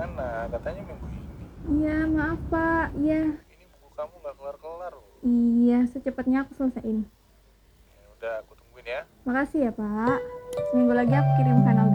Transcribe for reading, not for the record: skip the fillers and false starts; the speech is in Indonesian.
mana? Katanya minggu ini. Iya, maaf Pak. Iya. Ini buku kamu nggak kelar-kelar loh. Iya, secepatnya aku selesaiin. Ya udah, aku tungguin ya. Makasih ya Pak. Seminggu lagi aku kirim final